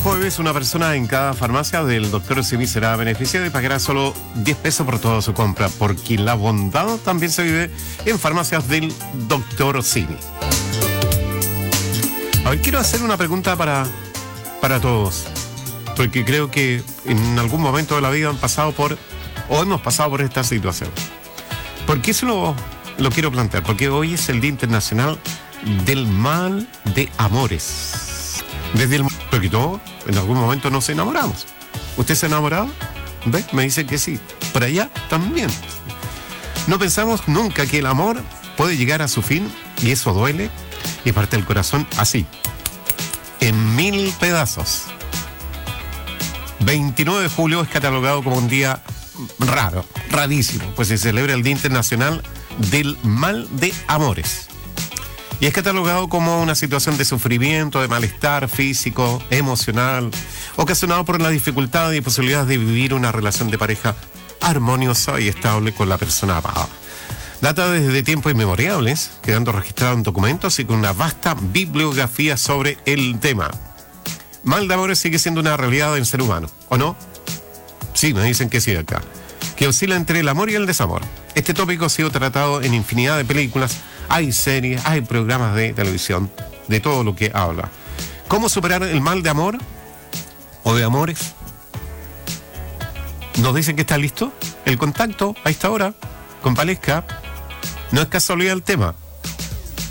jueves, una persona en cada farmacia del Dr. Simi será beneficiada y pagará solo 10 pesos por toda su compra, porque la bondad también se vive en farmacias del Dr. Simi. A ver, quiero hacer una pregunta para todos, porque creo que en algún momento de la vida hemos pasado por esta situación. ¿Por qué se lo quiero plantear? Porque hoy es el Día Internacional del Mal de Amores. Desde el que todos en algún momento nos enamoramos. ¿Usted se ha enamorado? ¿Ve? Me dice que sí. Por allá también. No pensamos nunca que el amor puede llegar a su fin, y eso duele y parte el corazón así, en 1000 pedazos. 29 de julio es catalogado como un día raro, rarísimo, pues se celebra el Día Internacional del Mal de Amores. Y es catalogado como una situación de sufrimiento, de malestar físico, emocional, ocasionado por la dificultad y posibilidades de vivir una relación de pareja armoniosa y estable con la persona amada. Data desde tiempos inmemoriales, quedando registrado en documentos y con una vasta bibliografía sobre el tema. Mal de amores sigue siendo una realidad del ser humano, ¿o no? Sí, me dicen que sí acá. Que oscila entre el amor y el desamor. Este tópico ha sido tratado en infinidad de películas, hay series, hay programas de televisión, de todo lo que habla. ¿Cómo superar el mal de amor o de amores? Nos dicen que está listo el contacto a esta hora con Valesca. No es casualidad el tema.